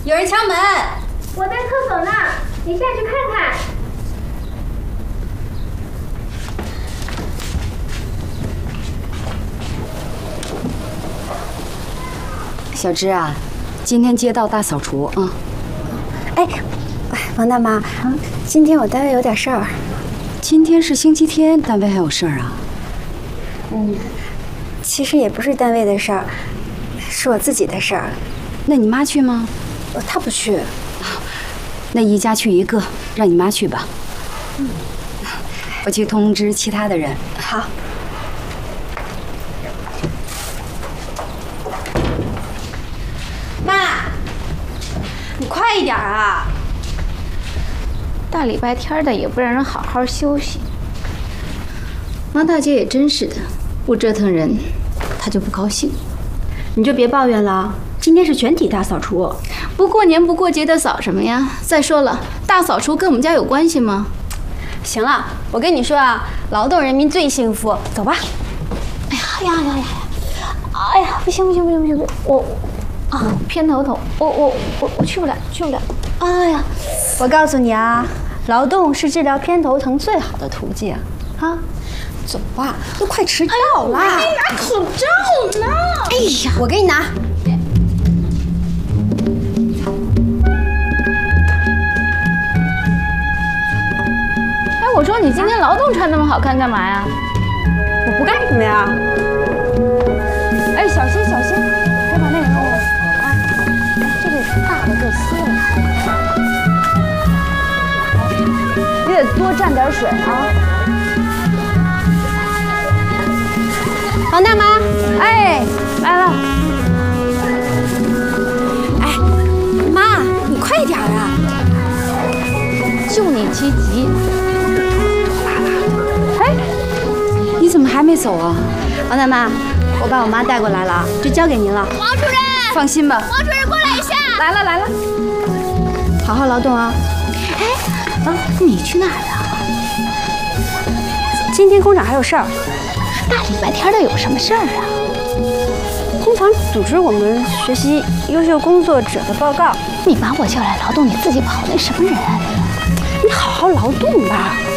有人敲门。 我在厕所呢，你下去看看。 小芝啊，今天街道大扫除啊。 哎，王大妈，今天我单位有点事儿。 今天是星期天，单位还有事儿啊？ 其实也不是单位的事儿，是我自己的事儿。 那你妈去吗？ 她不去。 那一家去一个，让你妈去吧。我去通知其他的人。 好。 妈，你快一点啊！ 大礼拜天的也不让人好好休息。 王大姐也真是的，不折腾人，她就不高兴。 你就别抱怨了，今天是全体大扫除。 不过年不过节的扫什么呀？再说了，大扫除跟我们家有关系吗？ 行了，我跟你说啊，劳动人民最幸福。走吧。 哎呀，不行，我偏头痛，我去不了。哎呀， 我告诉你啊，劳动是治疗偏头疼最好的途径啊。走吧，都快迟到了。 还没拿口罩呢。 哎呀，我给你拿。 哎，我说你今天劳动穿那么好看干嘛呀？ 我不干什么呀。 哎，小心，别把那个弄了啊！这个大的就撕了，你得多蘸点水啊。 王大妈， 哎，来了。 哎，妈，你快点啊！ 就你积极。 哎，你怎么还没走啊？ 王大妈，我把我妈带过来了，就交给您了。 王主任， 放心吧。 王主任过来一下。 来了。 好好劳动啊！ 哎，你去哪儿啊？ 今天工厂还有事儿。 大礼拜天的有什么事儿啊？ 工厂组织我们学习优秀工作者的报告。 你把我叫来劳动，你自己跑那什么人啊你？ 你好好劳动吧。